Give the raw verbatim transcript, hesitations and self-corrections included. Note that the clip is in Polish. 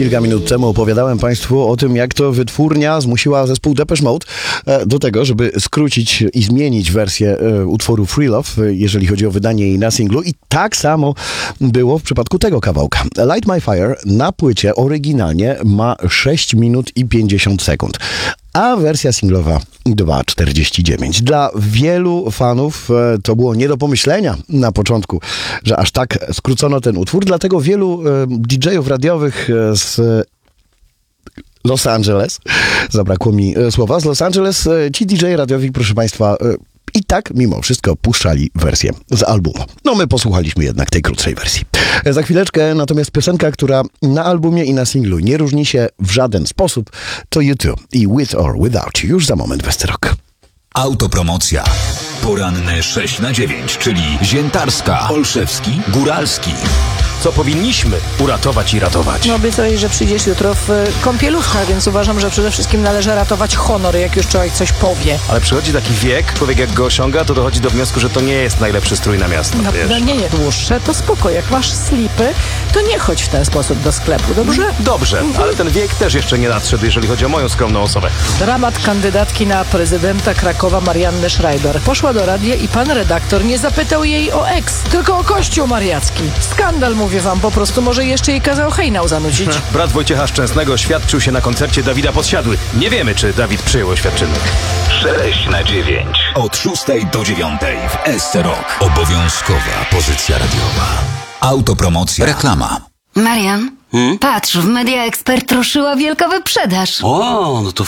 Kilka minut temu opowiadałem Państwu o tym, jak to wytwórnia zmusiła zespół Depeche Mode do tego, żeby skrócić i zmienić wersję utworu Free Love, jeżeli chodzi o wydanie jej na singlu. I tak samo było w przypadku tego kawałka. Light My Fire na płycie oryginalnie ma sześć minut i pięćdziesiąt sekund. A wersja singlowa dwa czterdzieści dziewięć. Dla wielu fanów to było nie do pomyślenia na początku, że aż tak skrócono ten utwór, dlatego wielu D J-ów radiowych z Los Angeles, zabrakło mi słowa, z Los Angeles, ci D J radiowi, proszę Państwa, i tak mimo wszystko puszczali wersję z albumu. No my posłuchaliśmy jednak tej krótszej wersji. Za chwileczkę natomiast piosenka, która na albumie i na singlu nie różni się w żaden sposób, to U two i With or Without You. Już za moment Westerok. Autopromocja. Poranne sześć na dziewięć, czyli Ziętarska, Olszewski, Góralski. Co powinniśmy uratować i ratować. No obiecałeś, że przyjdziesz jutro w kąpielówkach, więc uważam, że przede wszystkim należy ratować honor, jak już człowiek coś powie. Ale przychodzi taki wiek, człowiek jak go osiąga, to dochodzi do wniosku, że to nie jest najlepszy strój na miasto. No, wiesz? no nie, nie, dłuższe, to spoko. Jak masz slipy, to nie chodź w ten sposób do sklepu, dobrze? Dobrze, Mhm. ale ten wiek też jeszcze nie nadszedł, jeżeli chodzi o moją skromną osobę. Dramat kandydatki na prezydenta Krakowa Marianny Schreiber. Poszła do radia i pan redaktor nie zapytał jej o eks, tylko o kościół mariacki. Skandal, mówię wam, po prostu może jeszcze jej kazał hejnał zanucić. Brat Wojciecha Szczęsnego świadczył się na koncercie Dawida Podsiadły. Nie wiemy, czy Dawid przyjął oświadczyny. sześć na dziewięć. Od szóstej do dziewiątej w S C Rock. Obowiązkowa pozycja radiowa. Autopromocja. Reklama. Marian, patrz, w Media Expert ruszyła wielka wyprzedaż. O, no to